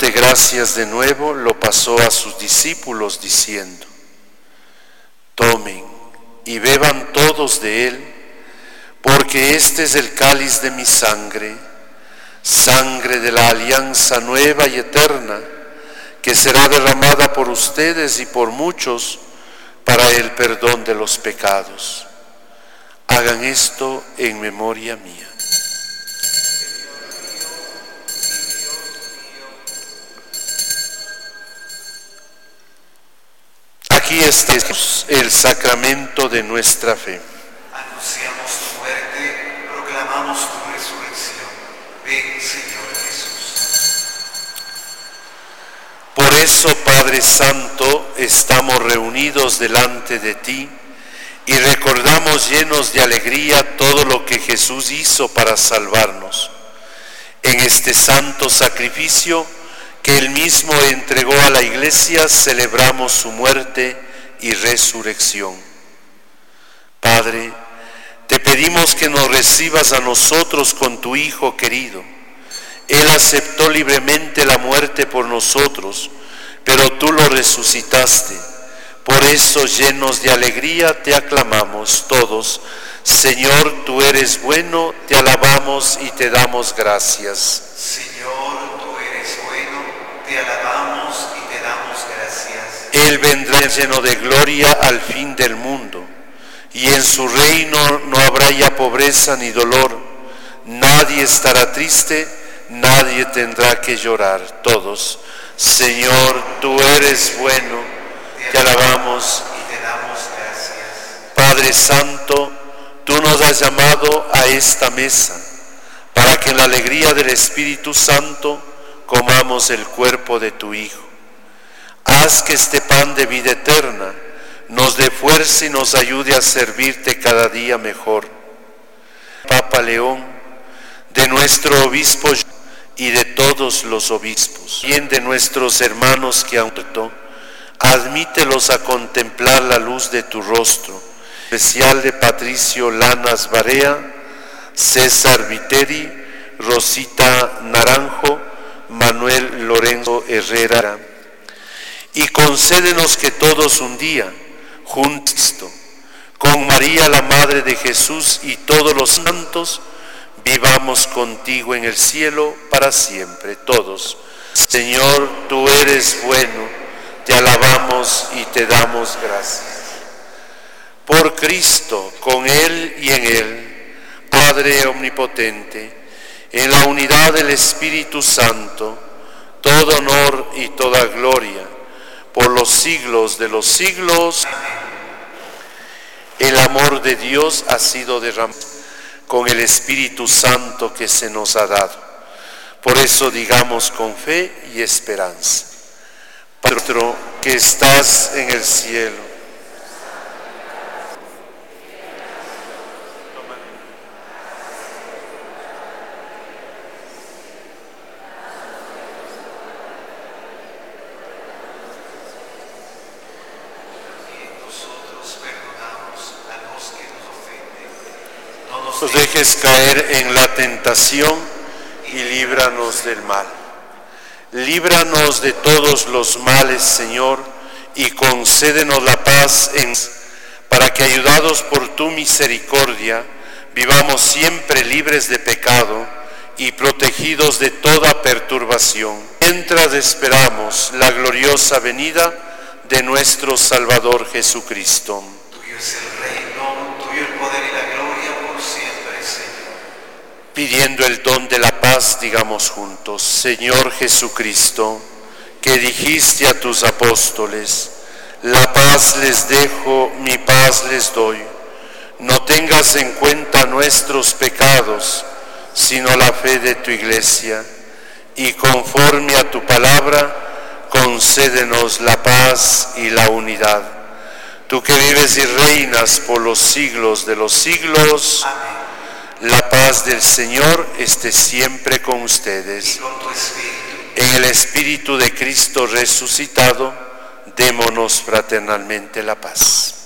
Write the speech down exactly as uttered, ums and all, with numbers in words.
dándote gracias de nuevo, lo pasó a sus discípulos diciendo: tomen y beban todos de él, porque este es el cáliz de mi sangre, sangre de la alianza nueva y eterna, que será derramada por ustedes y por muchos para el perdón de los pecados. Hagan esto en memoria mía. Aquí está el sacramento de nuestra fe. Anunciamos tu muerte, proclamamos tu resurrección. Ven, Señor Jesús. Por eso, Padre Santo, estamos reunidos delante de ti y recordamos llenos de alegría todo lo que Jesús hizo para salvarnos. En este santo sacrificio que Él mismo entregó a la Iglesia, celebramos su muerte y resurrección. Padre, te pedimos que nos recibas a nosotros con tu Hijo querido. Él aceptó libremente la muerte por nosotros, pero tú lo resucitaste. Por eso, llenos de alegría, te aclamamos todos. Señor, tú eres bueno, te alabamos y te damos gracias. Señor, tú eres bueno, te alabamos y te damos gracias. Él vendrá lleno de gloria al fin del mundo, y en su reino no habrá ya pobreza ni dolor. Nadie estará triste, nadie tendrá que llorar. Todos, Señor, tú eres bueno, te alabamos y te damos gracias. Padre Santo, tú nos has llamado a esta mesa, para que en la alegría del Espíritu Santo comamos el cuerpo de tu Hijo. Haz que este pan de vida eterna nos dé fuerza y nos ayude a servirte cada día mejor. Papa León, de nuestro obispo y de todos los obispos, bien de nuestros hermanos que han muerto, admítelos a contemplar la luz de tu rostro, especial de Patricio Lanas Barea, César Viteri, Rosita Naranjo, Manuel Lorenzo Herrera, y concédenos que todos un día, juntos, con María la Madre de Jesús y todos los santos, vivamos contigo en el cielo para siempre. Todos, Señor, tú eres bueno, te alabamos y te damos gracias. Por Cristo, con Él y en Él, Padre omnipotente, en la unidad del Espíritu Santo, todo honor y toda gloria, por los siglos de los siglos. El amor de Dios ha sido derramado con el Espíritu Santo que se nos ha dado. Por eso digamos con fe y esperanza: Padre nuestro que estás en el cielo, no nos dejes caer en la tentación y líbranos del mal. Líbranos de todos los males, Señor, y concédenos la paz en, para que, ayudados por tu misericordia, vivamos siempre libres de pecado y protegidos de toda perturbación, mientras esperamos la gloriosa venida de nuestro Salvador Jesucristo. Tuyo es el reino, tuyo el poder y la gloria por siempre, Señor. Pidiendo el don de la paz, digamos juntos: Señor Jesucristo, que dijiste a tus apóstoles: la paz les dejo, mi paz les doy. No tengas en cuenta nuestros pecados, sino la fe de tu Iglesia, y conforme a tu palabra, concédenos la paz y la unidad. Tú que vives y reinas por los siglos de los siglos. Amén. La paz del Señor esté siempre con ustedes. Y con tu espíritu. En el Espíritu de Cristo resucitado, démonos fraternalmente la paz.